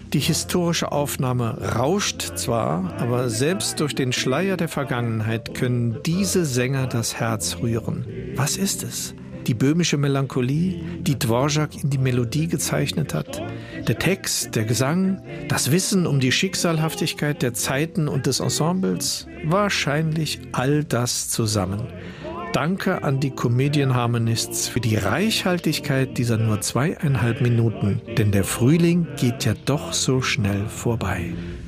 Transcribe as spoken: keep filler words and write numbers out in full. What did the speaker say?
Die historische Aufnahme rauscht zwar, aber selbst durch den Schleier der Vergangenheit können diese Sänger das Herz rühren. Was ist es? Die böhmische Melancholie, die Dvorak in die Melodie gezeichnet hat? Der Text, der Gesang, das Wissen um die Schicksalhaftigkeit der Zeiten und des Ensembles? Wahrscheinlich all das zusammen. Danke an die Comedian Harmonists für die Reichhaltigkeit dieser nur zweieinhalb Minuten, denn der Frühling geht ja doch so schnell vorbei.